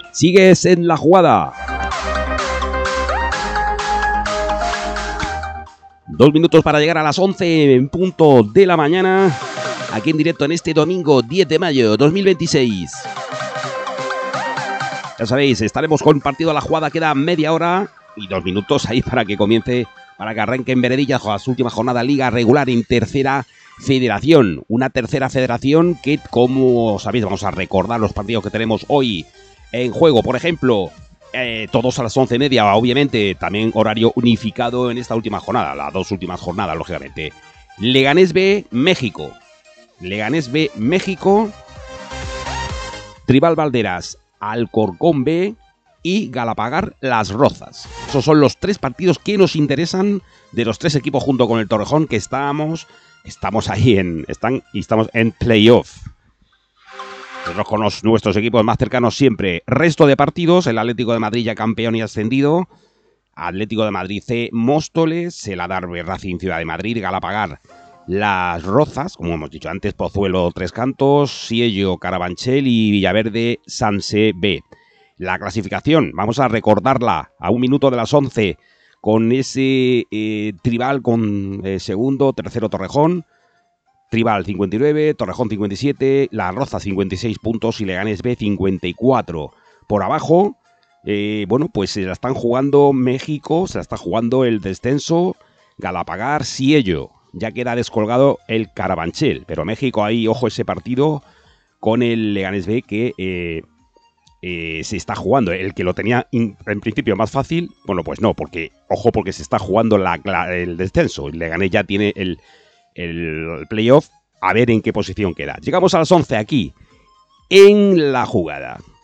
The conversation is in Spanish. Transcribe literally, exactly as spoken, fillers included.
Sigues en la jugada. Dos minutos para llegar a las once en punto de la mañana. Aquí en directo en este domingo diez de mayo de dos mil veintiséis. Ya sabéis, estaremos compartiendo la jugada. Queda media hora y dos minutos ahí para que comience, para que arranque en Veredilla las últimas jornadas Liga Regular en Tercera Federación. Una tercera federación que, como sabéis, vamos a recordar los partidos que tenemos hoy en juego. Por ejemplo, eh, todos a las once y media, obviamente, también horario unificado en esta última jornada, las dos últimas jornadas, lógicamente. Leganés B, México. Leganés B, México. Tribal Valderas, Alcorcón B y Galapagar Las Rozas. Esos son los tres partidos que nos interesan de los tres equipos junto con el Torrejón, que estamos, estamos ahí en, están, y estamos en playoff. Nosotros con los, nuestros equipos más cercanos siempre. Resto de partidos, el Atlético de Madrid ya campeón y ascendido. Atlético de Madrid C, Móstoles, el Adarve Racing Ciudad de Madrid, Galapagar Las Rozas, como hemos dicho antes, Pozuelo Tres Cantos, Siello Carabanchel y Villaverde Sanse B. La clasificación, vamos a recordarla a un minuto de las once con ese eh, tribal con eh, segundo, tercero Torrejón. Tribal cincuenta y nueve, Torrejón cincuenta y siete, La Roza cincuenta y seis puntos y Leganés B cincuenta y cuatro. Por abajo, eh, bueno, pues se la están jugando México, se la está jugando el descenso, Galapagar, Siello. Ya queda descolgado el Carabanchel, pero México ahí, ojo ese partido con el Leganés B que eh, eh, se está jugando. El que lo tenía in, en principio más fácil, bueno, pues no, porque, ojo, porque se está jugando la, la, el descenso. El Leganés ya tiene el... el playoff, a ver en qué posición queda. Llegamos a las once aquí, en la jugada.